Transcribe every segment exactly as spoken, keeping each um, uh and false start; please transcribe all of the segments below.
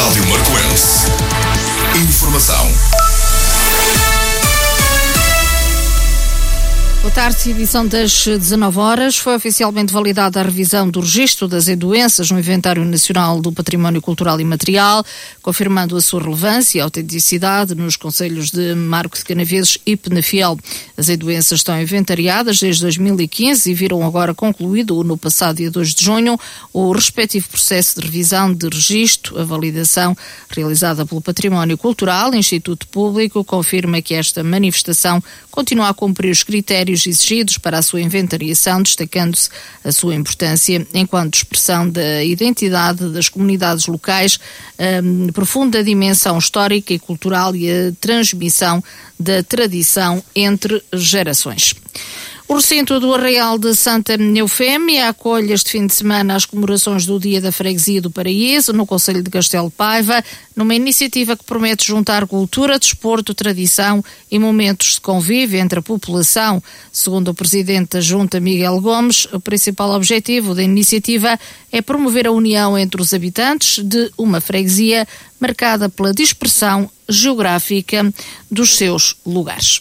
Rádio Marcoense. Informação. Boa tarde, edição das dezanove horas. Foi oficialmente validada a revisão do registro das doenças no Inventário Nacional do Património Cultural e Material, confirmando a sua relevância e autenticidade nos concelhos de Marco de Canaveses e Penafiel. As doenças estão inventariadas desde dois mil e quinze e viram agora concluído, no passado dia dois de junho, o respectivo processo de revisão de registro. A validação realizada pelo Património Cultural, Instituto Público, confirma que esta manifestação continua a cumprir os critérios exigidos para a sua inventariação, destacando-se a sua importância enquanto expressão da identidade das comunidades locais, a profunda dimensão histórica e cultural e a transmissão da tradição entre gerações. O recinto do Arraial de Santa Eufémia acolhe este fim de semana as comemorações do Dia da Freguesia do Paraíso, no concelho de Castelo de Paiva, numa iniciativa que promete juntar cultura, desporto, tradição e momentos de convívio entre a população. Segundo o presidente da Junta, Miguel Gomes, o principal objetivo da iniciativa é promover a união entre os habitantes de uma freguesia marcada pela dispersão geográfica dos seus lugares.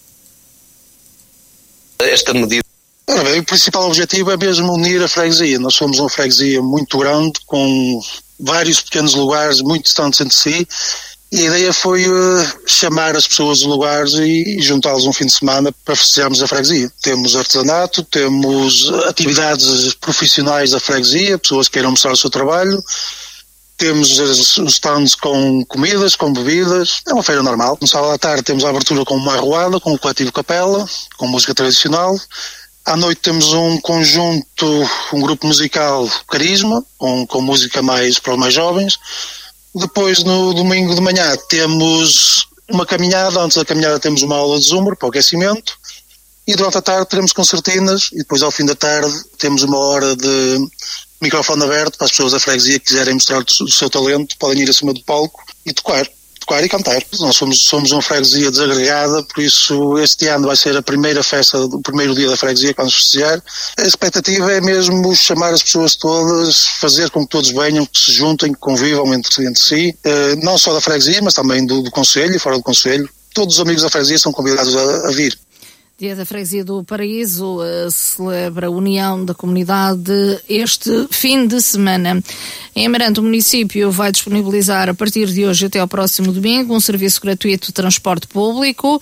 Esta medida. Ora bem, o principal objetivo é mesmo unir a freguesia. Nós somos uma freguesia muito grande, com vários pequenos lugares muito distantes entre si, e a ideia foi uh, chamar as pessoas dos lugares e, e juntá-los um fim de semana para festejarmos a freguesia. Temos artesanato, temos atividades profissionais da freguesia, pessoas que queiram mostrar o seu trabalho. Temos os stands com comidas, com bebidas. É uma feira normal. No sábado à tarde temos a abertura com uma arruada, com o coletivo Capela, com música tradicional. À noite temos um conjunto, um grupo musical Carisma, com, com música mais para os mais jovens. Depois, no domingo de manhã, temos uma caminhada. Antes da caminhada temos uma aula de zumba para o aquecimento. E durante a tarde teremos concertinas. E depois, ao fim da tarde, temos uma hora de microfone aberto para as pessoas da freguesia que quiserem mostrar o seu talento, podem ir acima do palco e tocar, tocar e cantar. Nós somos, somos uma freguesia desagregada, por isso este ano vai ser a primeira festa, o primeiro dia da freguesia que vamos festejar. A expectativa é mesmo chamar as pessoas todas, fazer com que todos venham, que se juntem, que convivam entre, entre si, eh, não só da freguesia, mas também do, do concelho e fora do concelho. Todos os amigos da freguesia são convidados a, a vir. Dia da Freguesia do Paraíso uh, celebra a união da comunidade este fim de semana. Em Amarante, o município vai disponibilizar a partir de hoje até ao próximo domingo um serviço gratuito de transporte público.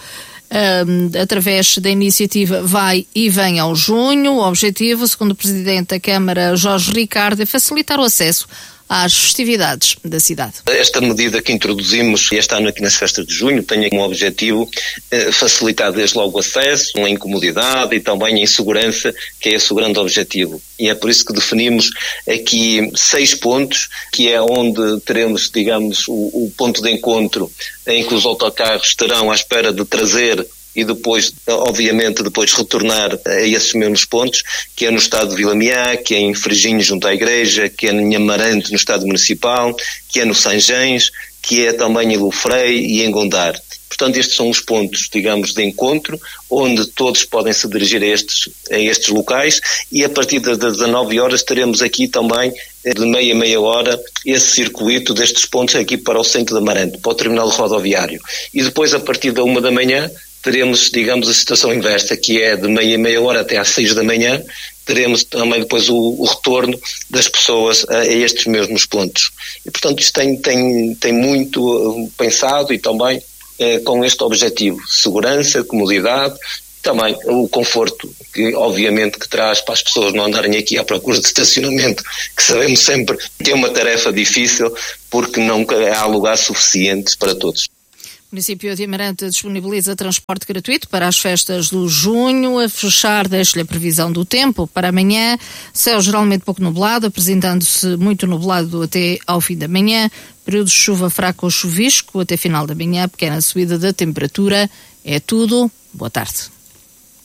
Uh, através da iniciativa Vai e Vem ao Junho. O objetivo, segundo o Presidente da Câmara, Jorge Ricardo, é facilitar o acesso às festividades da cidade. Esta medida que introduzimos este ano aqui nas festas de junho tem como objetivo eh, facilitar desde logo o acesso, a incomodidade e também a insegurança, que é esse o grande objetivo. E é por isso que definimos aqui seis pontos, que é onde teremos, digamos, o, o ponto de encontro em que os autocarros terão à espera de trazer e depois, obviamente, depois retornar a esses mesmos pontos, que é no estado de Vila Miá, que é em Frejinho junto à igreja, que é em Amarante no estado municipal, que é no Sanjães, que é também em Lufrei e em Gondar. Portanto, estes são os pontos, digamos, de encontro, onde todos podem se dirigir a estes, a estes locais, e a partir das dezanove horas teremos aqui também, de meia a meia hora, esse circuito destes pontos aqui para o centro de Amarante, para o terminal rodoviário. E depois, a partir da uma da manhã, teremos, digamos, a situação inversa, que é de meia a meia hora até às seis da manhã, teremos também depois o, o retorno das pessoas a, a estes mesmos pontos. E, portanto, isto tem, tem, tem muito uh, pensado e também uh, com este objetivo, segurança, comodidade, também o conforto, que obviamente que traz para as pessoas não andarem aqui à procura de estacionamento, que sabemos sempre que é uma tarefa difícil, porque não há lugar suficiente para todos. O município de Amarante disponibiliza transporte gratuito para as festas do junho. A fechar, deixa-lhe a previsão do tempo para amanhã. Céu geralmente pouco nublado, apresentando-se muito nublado até ao fim da manhã. Período de chuva fraco ou chuvisco até final da manhã. Pequena subida da temperatura. É tudo. Boa tarde.